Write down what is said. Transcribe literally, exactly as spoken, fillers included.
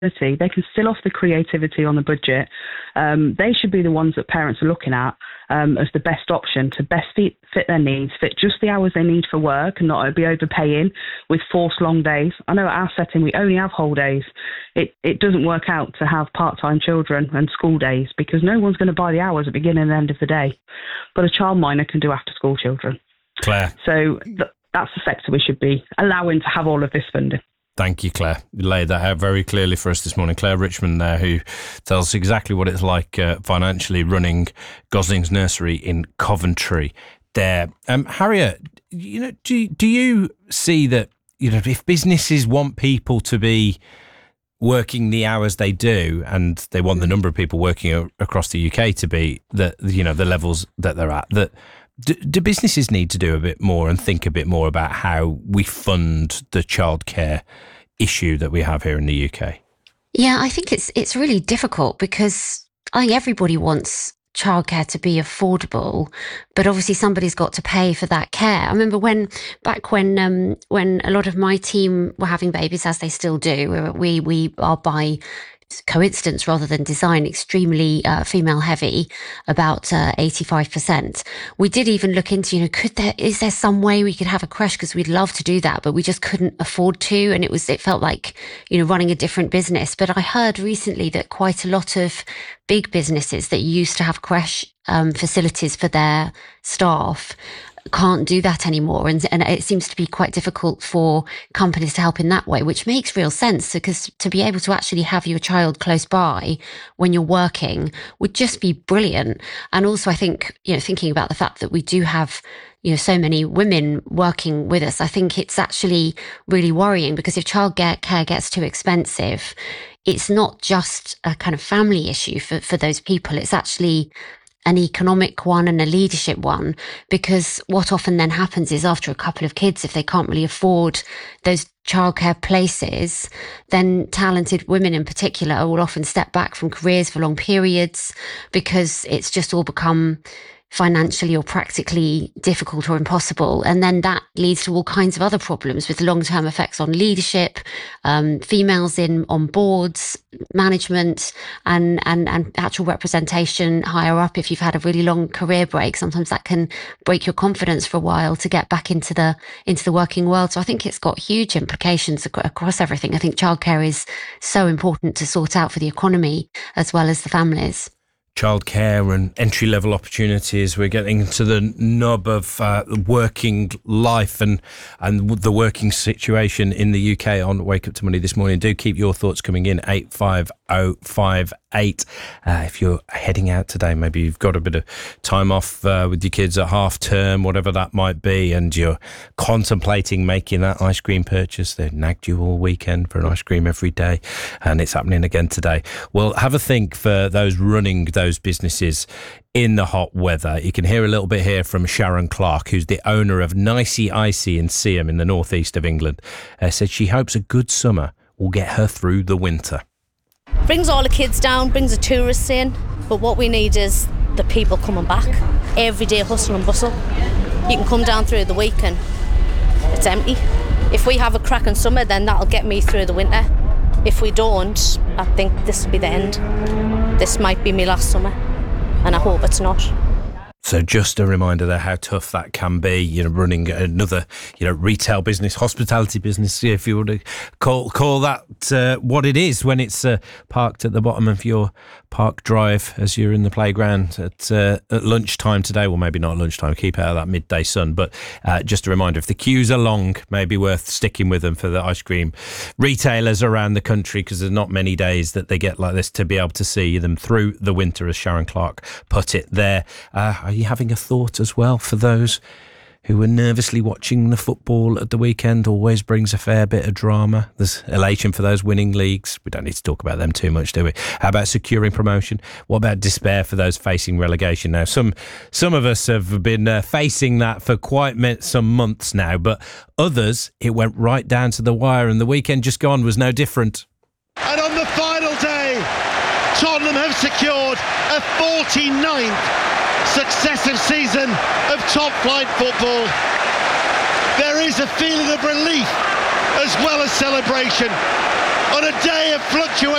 They can still offer the creativity on the budget. Um, they should be the ones that parents are looking at um, as the best option to best fit, fit their needs, fit just the hours they need for work and not be overpaying with forced long days. I know at our setting we only have whole days. It it doesn't work out to have part-time children and school days because no one's going to buy the hours at the beginning and end of the day. But a childminder can do after-school children. Claire. So th- that's the sector we should be allowing to have all of this funding. Thank you, Claire. You laid that out very clearly for us this morning. Claire Richmond there, who tells us exactly what it's like uh, financially running Gosling's Nursery in Coventry there. Um, Harriet, you know, do, do you see that, you know, if businesses want people to be working the hours they do and they want the number of people working a- across the U K to be, the, you know, the levels that they're at, that Do, do businesses need to do a bit more and think a bit more about how we fund the childcare issue that we have here in the U K? Yeah, I think it's it's really difficult because I think everybody wants childcare to be affordable, but obviously somebody's got to pay for that care. I remember when back when um, when a lot of my team were having babies, as they still do. We we are by coincidence rather than design extremely uh, female heavy, about uh, eighty-five percent. We did even look into, you know, could there, is there some way we could have a creche? Because we'd love to do that, but we just couldn't afford to. And it was, it felt like, you know, running a different business. But I heard recently that quite a lot of big businesses that used to have creche um, facilities for their staff can't do that anymore. And, and it seems to be quite difficult for companies to help in that way, which makes real sense because to be able to actually have your child close by when you're working would just be brilliant. And also, I think, you know, thinking about the fact that we do have, you know, so many women working with us, I think it's actually really worrying because if childcare care gets too expensive, it's not just a kind of family issue for, for those people. It's actually an economic one and a leadership one, because what often then happens is after a couple of kids, if they can't really afford those childcare places, then talented women in particular will often step back from careers for long periods because it's just all become financially or practically difficult or impossible. And then that leads to all kinds of other problems with long-term effects on leadership, um, females in on boards, management, and, and, and actual representation higher up. If you've had a really long career break, sometimes that can break your confidence for a while to get back into the into the working world. So I think it's got huge implications ac- across everything. I think childcare is so important to sort out for the economy as well as the families. Childcare and entry-level opportunities. We're getting to the nub of uh, working life and and the working situation in the U K on Wake Up to Money this morning. Do keep your thoughts coming in, eight five oh five eight. Uh, if you're heading out today, maybe you've got a bit of time off uh, with your kids at half term, whatever that might be, and you're contemplating making that ice cream purchase. They've nagged you all weekend for an ice cream every day, and it's happening again today. Well, have a think for those running those businesses in the hot weather. You can hear a little bit here from Sharon Clark, who's the owner of Nicey Icy in Seaham in the northeast of England. Uh, said she hopes a good summer will get her through the winter. Brings all the kids down, brings the tourists in, but what we need is the people coming back. Every day hustle and bustle. You can come down through the week and it's empty. If we have a cracking summer, then that'll get me through the winter. If we don't, I think this will be the end. This might be my last summer, and I hope it's not. So just a reminder there how tough that can be, you know, running another, you know, retail business, hospitality business, if you want to call call that uh, what it is when it's uh, parked at the bottom of your park drive as you're in the playground at, uh, at lunchtime today. Well, maybe not lunchtime, keep out of that midday sun. But uh, just a reminder, if the queues are long, maybe worth sticking with them for the ice cream retailers around the country, because there's not many days that they get like this to be able to see them through the winter, as Sharon Clark put it there. Uh, Are you having a thought as well for those who were nervously watching the football at the weekend? Always brings a fair bit of drama. There's elation for those winning leagues. We don't need to talk about them too much, do we? How about securing promotion? What about despair for those facing relegation? Now, some some of us have been uh, facing that for quite some months now, but others, it went right down to the wire, and the weekend just gone was no different. And on the final day, Tottenham have secured a forty-ninth successive season of top-flight football. There is a feeling of relief as well as celebration on a day of fluctuation.